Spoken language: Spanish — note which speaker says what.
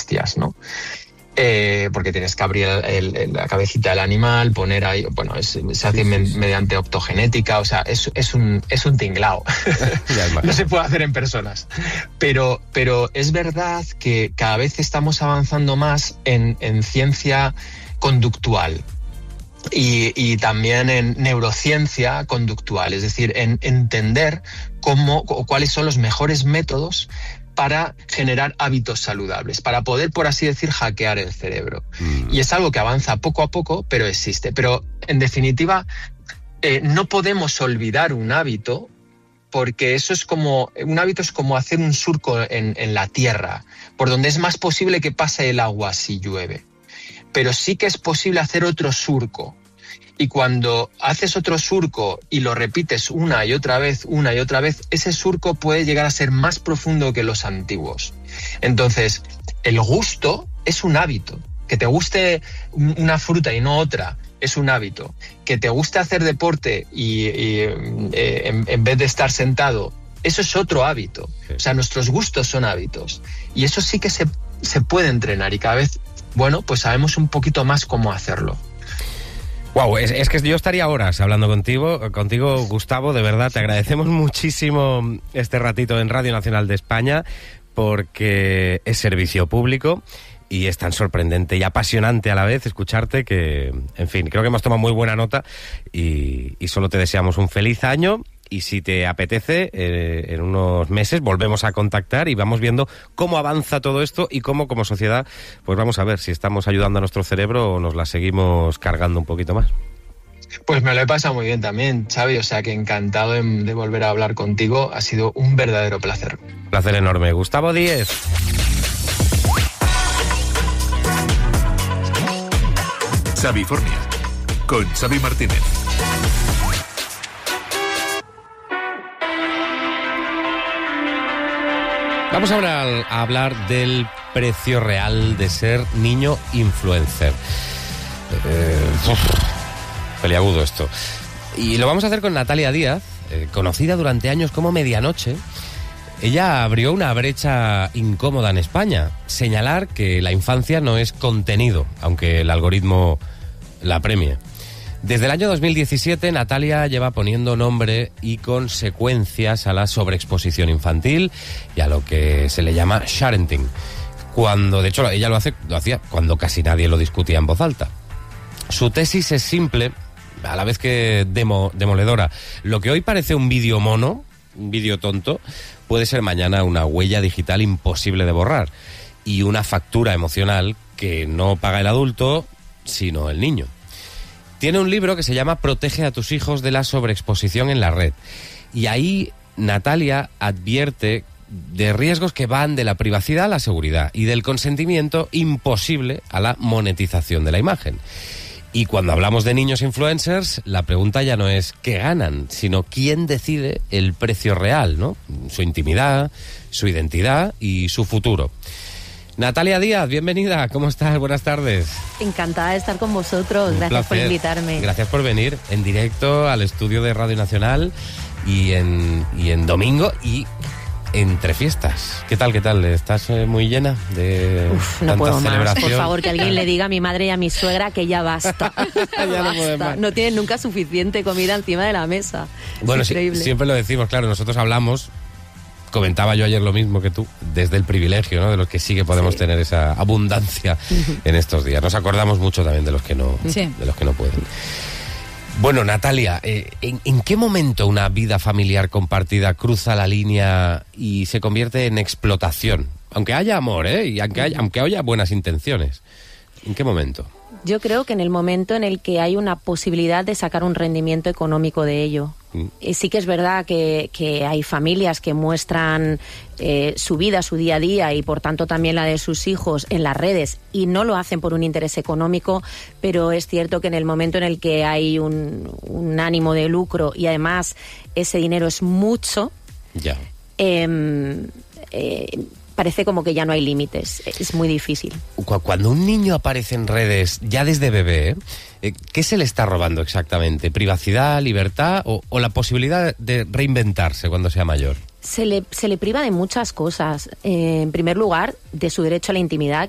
Speaker 1: hostias, ¿no? Porque tienes que abrir la cabecita del animal, poner ahí, bueno, se hace mediante optogenética, o sea, es un tinglao. No se puede hacer en personas. Pero es verdad que cada vez estamos avanzando más en ciencia conductual. Y también en neurociencia conductual, es decir, en entender cuáles son los mejores métodos para generar hábitos saludables, para poder, por así decir, hackear el cerebro. Y es algo que avanza poco a poco, pero existe. Pero, en definitiva, no podemos olvidar un hábito, porque un hábito es como hacer un surco en la tierra, por donde es más posible que pase el agua si llueve. Pero sí que es posible hacer otro surco. Y cuando haces otro surco y lo repites una y otra vez, ese surco puede llegar a ser más profundo que los antiguos. Entonces, el gusto es un hábito. Que te guste una fruta y no otra es un hábito. Que te guste hacer deporte y en vez de estar sentado, eso es otro hábito. O sea, nuestros gustos son hábitos. Y eso sí que se puede entrenar y cada vez, bueno, pues sabemos un poquito más cómo hacerlo.
Speaker 2: Wow, es que yo estaría horas hablando contigo, Gustavo, de verdad, te agradecemos muchísimo este ratito en Radio Nacional de España, porque es servicio público y es tan sorprendente y apasionante a la vez escucharte que, en fin, creo que hemos tomado muy buena nota y solo te deseamos un feliz año. Y si te apetece, en unos meses volvemos a contactar y vamos viendo cómo avanza todo esto y cómo, como sociedad, pues vamos a ver si estamos ayudando a nuestro cerebro o nos la seguimos cargando un poquito más.
Speaker 1: Pues me lo he pasado muy bien también, Xavi, o sea que encantado de volver a hablar contigo. Ha sido un verdadero placer.
Speaker 2: Placer enorme. Gustavo Díez.
Speaker 3: Xavifornia, con Xavi Martínez.
Speaker 2: Vamos ahora a hablar del precio real de ser niño influencer. Peliagudo esto. Y lo vamos a hacer con Natalia Díaz, conocida durante años como Medianoche. Ella abrió una brecha incómoda en España. Señalar que la infancia no es contenido, aunque el algoritmo la premie. Desde el año 2017, Natalia lleva poniendo nombre y consecuencias a la sobreexposición infantil y a lo que se le llama sharenting. De hecho, ella lo hacía cuando casi nadie lo discutía en voz alta. Su tesis es simple, a la vez que demoledora. Lo que hoy parece un vídeo mono, un vídeo tonto, puede ser mañana una huella digital imposible de borrar y una factura emocional que no paga el adulto, sino el niño. Tiene un libro que se llama Protege a tus hijos de la sobreexposición en la red. Y ahí Natalia advierte de riesgos que van de la privacidad a la seguridad y del consentimiento imposible a la monetización de la imagen. Y cuando hablamos de niños influencers, la pregunta ya no es qué ganan, sino quién decide el precio real, ¿no? Su intimidad, su identidad y su futuro. Natalia Díaz, bienvenida, ¿cómo estás? Buenas tardes.
Speaker 4: Encantada de estar con vosotros, gracias por invitarme.
Speaker 2: Gracias por venir en directo al estudio de Radio Nacional y en domingo y entre fiestas. ¿Qué tal? ¿Estás muy llena de
Speaker 4: no puedo
Speaker 2: celebración?
Speaker 4: Más, por favor, que alguien le diga a mi madre y a mi suegra que ya basta.
Speaker 2: Ya
Speaker 4: basta. No tienen nunca suficiente comida encima de la mesa.
Speaker 2: Bueno, siempre lo decimos, claro, nosotros hablamos. Comentaba yo ayer lo mismo que tú, desde el privilegio, ¿no? De los que sí que podemos tener esa abundancia en estos días. Nos acordamos mucho también de los que no, de los que no pueden. Bueno, Natalia, ¿en qué momento una vida familiar compartida cruza la línea y se convierte en explotación? Aunque haya amor, y aunque haya buenas intenciones. ¿En qué momento?
Speaker 4: Yo creo que en el momento en el que hay una posibilidad de sacar un rendimiento económico de ello. Sí que es verdad que hay familias que muestran su vida, su día a día y por tanto también la de sus hijos en las redes y no lo hacen por un interés económico, pero es cierto que en el momento en el que hay un ánimo de lucro y además ese dinero es mucho, parece como que ya no hay límites, es muy difícil.
Speaker 2: Cuando un niño aparece en redes ya desde bebé, ¿qué se le está robando exactamente? ¿Privacidad, libertad o la posibilidad de reinventarse cuando sea mayor?
Speaker 4: Se le priva de muchas cosas. En primer lugar, de su derecho a la intimidad,